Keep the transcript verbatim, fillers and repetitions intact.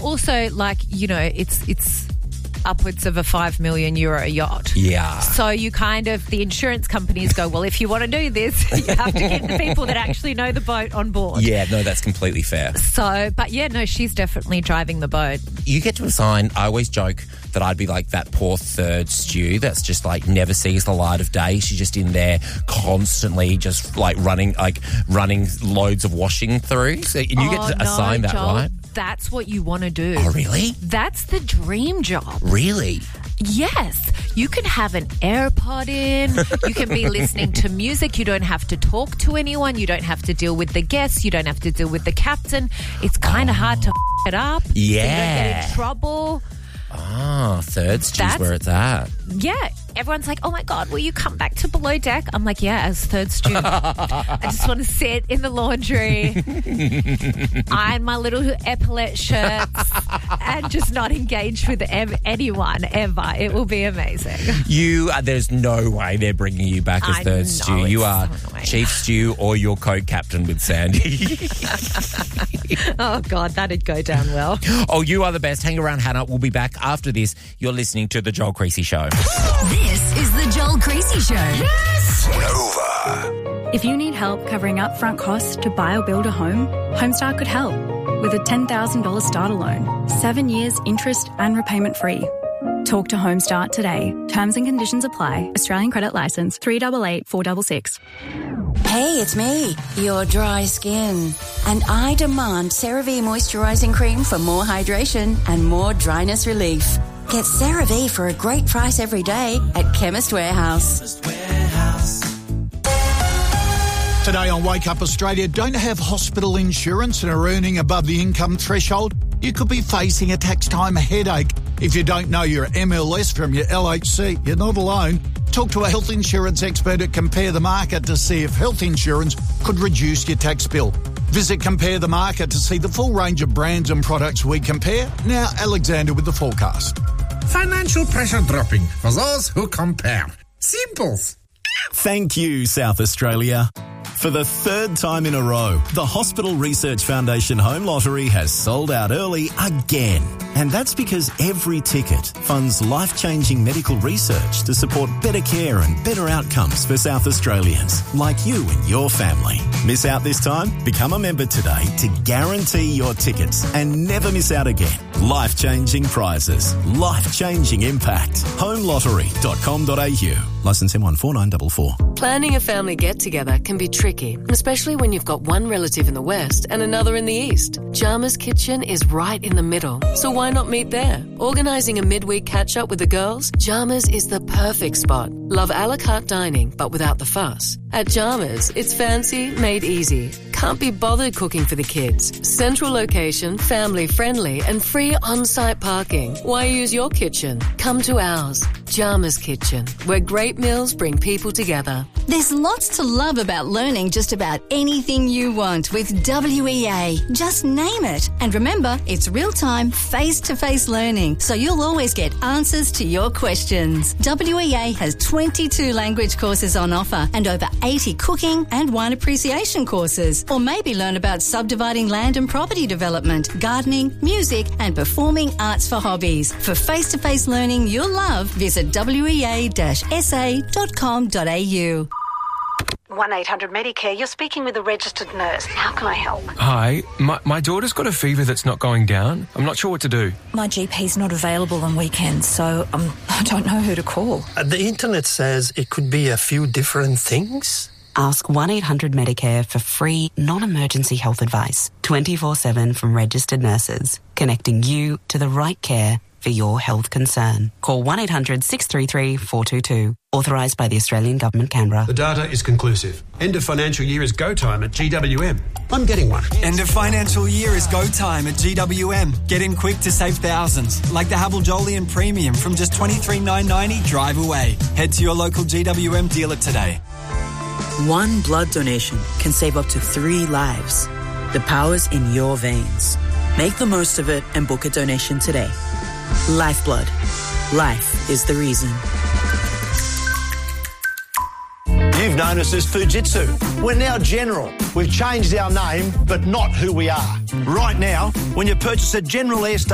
also, like, you know, it's it's upwards of a five million euro yacht. Yeah. So you kind of, the insurance companies go, well, if you want to do this, you have to get the people that actually know the boat on board. Yeah, no, that's completely fair. So, but yeah, no, she's definitely driving the boat. You get to assign, I always joke that I'd be like that poor third stew that's just like never sees the light of day. She's just in there constantly just like running, like running loads of washing through. So and you oh, get to no, assign that, Joel, right? That's what you want to do. Oh, really? That's the dream job. Really? Yes. You can have an AirPod in. You can be listening to music. You don't have to talk to anyone. You don't have to deal with the guests. You don't have to deal with the captain. It's kind of oh. hard to f- it up. Yeah. So you don't get in trouble. Ah, third stew's That's, where it's at. Yeah. Everyone's like, oh, my God, will you come back to Below Deck? I'm like, yeah, as third stew. I just want to sit in the laundry, iron my little epaulette shirts, and just not engage with ev- anyone ever. It will be amazing. You, uh, there's no way they're bringing you back as I third know, stew. You are so chief stew or your co-captain with Sandy. Oh, God, that'd go down well. Oh, you are the best. Hang around, Hannah. We'll be back after this. You're listening to The Joel Creasy Show. This is The Joel Creasy Show. Yes! Nova. If you need help covering upfront costs to buy or build a home, Homestar could help with a ten thousand dollars starter loan, seven years interest and repayment free. Talk to Homestar today. Terms and conditions apply. Australian credit licence three eight eight four six six. Hey, it's me, your dry skin. And I demand CeraVe Moisturising Cream for more hydration and more dryness relief. Get CeraVe for a great price every day at Chemist Warehouse. Today on Wake Up Australia, don't have hospital insurance and are earning above the income threshold? You could be facing a tax time headache. If you don't know your M L S from your L H C, you're not alone. Talk to a health insurance expert at Compare the Market to see if health insurance could reduce your tax bill. Visit Compare the Market to see the full range of brands and products we compare. Now, Alexander with the forecast. Financial pressure dropping for those who compare. Simples. Thank you, South Australia. For the third time in a row, the Hospital Research Foundation Home Lottery has sold out early again. And that's because every ticket funds life-changing medical research to support better care and better outcomes for South Australians, like you and your family. Miss out this time? Become a member today to guarantee your tickets and never miss out again. Life-changing prizes, life-changing impact. home lottery dot com dot a u. Licence M one four nine four four. Planning a family get-together can be tricky, especially when you've got one relative in the west and another in the east. Jarmer's Kitchen is right in the middle, so why not meet there? Organising a midweek catch-up with the girls? Jarmer's is the perfect spot. Love a la carte dining, but without the fuss. At Jarmer's, it's fancy, made easy. Can't be bothered cooking for the kids. Central location, family-friendly, and free on-site parking. Why use your kitchen? Come to ours. Jarmer's Kitchen, where great meals bring people together. There's lots to love about learning just about anything you want with W E A. Just name it. And remember, it's real-time, face-to-face learning, so you'll always get answers to your questions. W E A has twenty-two language courses on offer and over eighty cooking and wine appreciation courses. Or maybe learn about subdividing land and property development, gardening, music and performing arts for hobbies. For face-to-face learning you'll love, visit w e a dash s a dot com dot a u. one eight hundred Medicare, you're speaking with a registered nurse. How can I help? Hi, my, my daughter's got a fever that's not going down. I'm not sure what to do. My G P's not available on weekends, so um, I don't know who to call. Uh, the internet says it could be a few different things. Ask one eight hundred Medicare for free, non-emergency health advice, twenty-four seven from registered nurses, connecting you to the right care for your health concern. Call one eight hundred six three three four two two. Authorised by the Australian Government, Canberra. The data is conclusive. End of financial year is go time at G W M. I'm getting one. End of financial year is go time at G W M. Get in quick to save thousands, like the Havel Jolyon Premium from just twenty-three thousand nine hundred ninety drive away. Head to your local G W M dealer today. One blood donation can save up to three lives. The power's in your veins. Make the most of it and book a donation today. Lifeblood. Life is the reason. You've known us as Fujitsu. We're now General. We've changed our name, but not who we are. Right now, when you purchase a General Air